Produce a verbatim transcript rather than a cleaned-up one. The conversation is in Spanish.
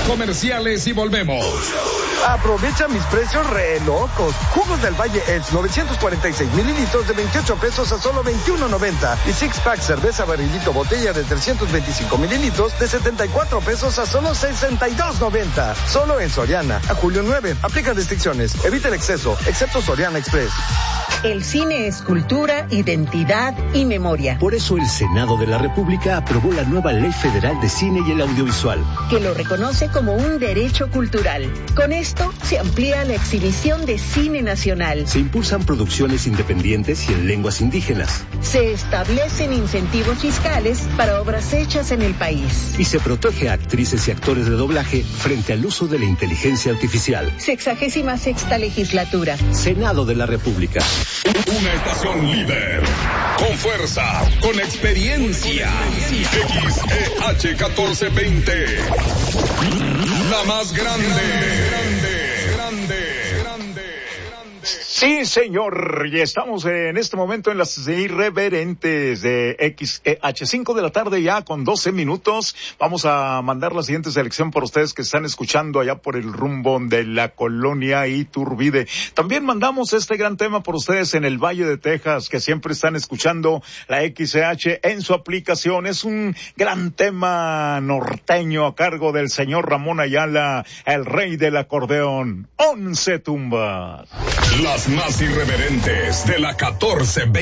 comerciales y volvemos. Aprovecha mis precios re locos. Jugos del Valle Edge, novecientos cuarenta y seis mililitros de veintiocho pesos a solo veintiuno noventa. Y Six Pack cerveza barrilito botella de trescientos veinticinco mililitros de setenta y cuatro pesos a solo sesenta y dos noventa. Solo en Soriana. A julio nueve. Aplica restricciones. Evita el exceso, excepto Soriana Express. El cine es cultura, identidad y memoria. Por eso el Senado de la República aprobó la nueva Ley Federal de Cine y el Audiovisual, que lo reconoce como un derecho cultural. Con esto se amplía la exhibición de cine nacional. Se impulsan producciones independientes y en lenguas indígenas. Se establecen incentivos fiscales para obras hechas en el país. Y se protege a actrices y actores de doblaje frente al uso de la inteligencia artificial. Sexagésima sexta legislatura. Senado de la República. Una estación líder, con fuerza, con experiencia. X E H catorce veinte, la más grande, grande, grande, grande. Sí, señor, y estamos en este momento en las irreverentes de X E H, cinco de la tarde ya con doce minutos. Vamos a mandar la siguiente selección por ustedes que están escuchando allá por el rumbo de la colonia Iturbide. También mandamos este gran tema por ustedes en el Valle de Texas, que siempre están escuchando la X E H en su aplicación. Es un gran tema norteño a cargo del señor Ramón Ayala, el rey del acordeón. Once tumbas. Las más irreverentes de la catorce veinte.